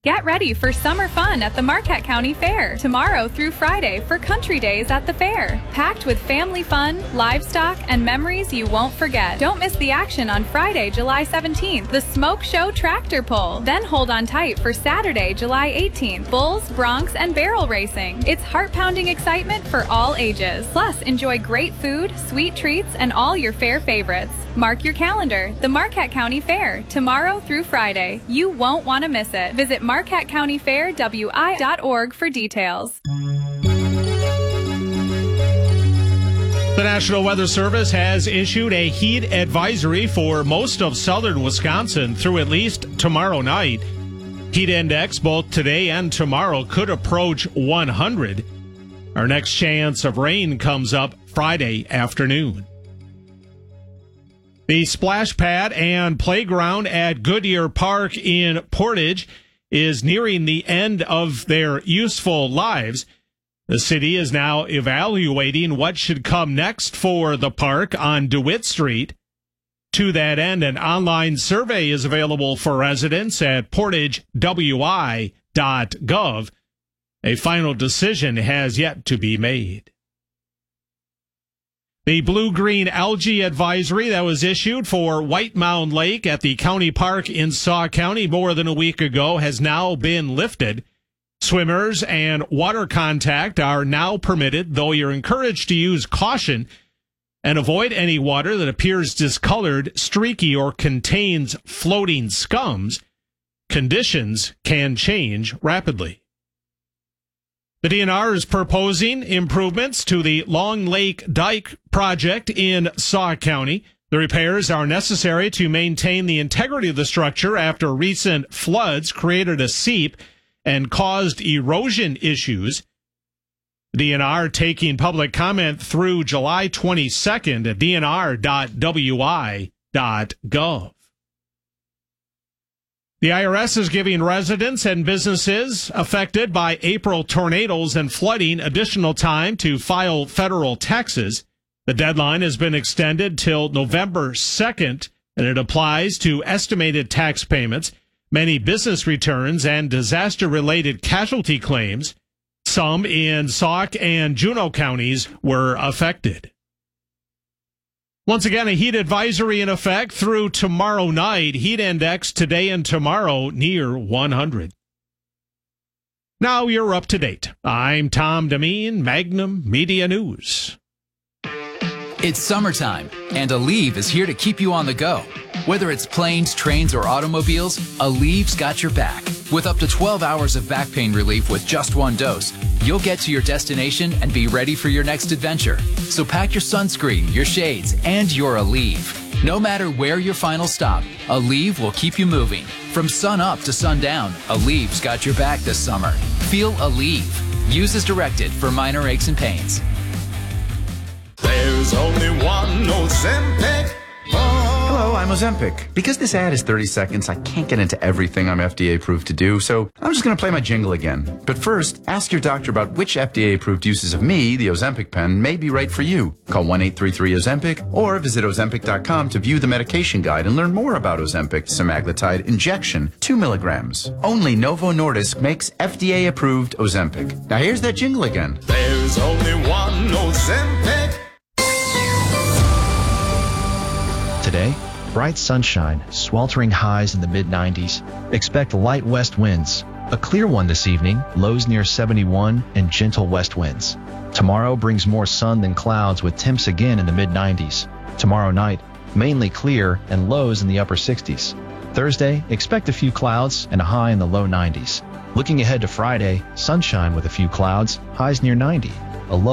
Get ready for summer fun at the Marquette County Fair tomorrow through Friday for Country Days at the fair. Packed with family fun, livestock, and memories you won't forget. Don't miss the action on Friday, July 17th, the Smoke Show Tractor Pull. Then hold on tight for Saturday, July 18th, Bulls, Broncs, and Barrel Racing. It's heart-pounding excitement for all ages. Plus, enjoy great food, sweet treats, and all your fair favorites. Mark your calendar, the Marquette County Fair, tomorrow through Friday. You won't want to miss it. Visit MarquetteCountyFairWI.org for details. The National Weather Service has issued a heat advisory for most of southern Wisconsin through at least tomorrow night. Heat index both today and tomorrow could approach 100. Our next chance of rain comes up Friday afternoon. The splash pad and playground at Goodyear Park in Portage is nearing the end of their useful lives. The city is now evaluating what should come next for the park on DeWitt Street. To that end, an online survey is available for residents at portagewi.gov. A final decision has yet to be made. The blue-green algae advisory that was issued for White Mound Lake at the county park in Sauk County more than a week ago has now been lifted. Swimmers and water contact are now permitted, though you're encouraged to use caution and avoid any water that appears discolored, streaky, or contains floating scums. Conditions can change rapidly. The DNR is proposing improvements to the Long Lake Dike project in Sauk County. The repairs are necessary to maintain the integrity of the structure after recent floods created a seep and caused erosion issues. The DNR taking public comment through July 22nd at dnr.wi.gov. The IRS is giving residents and businesses affected by April tornadoes and flooding additional time to file federal taxes. The deadline has been extended till November 2nd, and it applies to estimated tax payments, many business returns, and disaster-related casualty claims. Some in Sauk and Juneau counties were affected. Once again, a heat advisory in effect through tomorrow night. Heat index today and tomorrow near 100. Now you're up to date. I'm Tom Demeen, Magnum Media News. It's summertime, and Aleve is here to keep you on the go. Whether it's planes, trains, or automobiles, Aleve's got your back. With up to 12 hours of back pain relief with just one dose, you'll get to your destination and be ready for your next adventure. So pack your sunscreen, your shades, and your Aleve. No matter where your final stop, Aleve will keep you moving. From sun up to sundown, Aleve's got your back this summer. Feel Aleve. Use as directed for minor aches and pains. There's only one Ozempic. Hello, I'm Ozempic. Because this ad is 30 seconds, I can't get into everything I'm FDA approved to do, so I'm just going to play my jingle again. But first, ask your doctor about which FDA approved uses of me, the Ozempic pen, may be right for you. Call 1-833-OZEMPIC or visit Ozempic.com to view the medication guide and learn more about Ozempic semaglutide injection, 2 milligrams. Only Novo Nordisk makes FDA approved Ozempic. Now here's that jingle again. There's only one Ozempic. Today, bright sunshine, sweltering highs in the mid-90s. Expect light west winds. A clear one this evening, lows near 71, and gentle west winds. Tomorrow brings more sun than clouds with temps again in the mid-90s. Tomorrow night, mainly clear and lows in the upper 60s. Thursday, expect a few clouds and a high in the low 90s. Looking ahead to Friday, sunshine with a few clouds, highs near 90. A low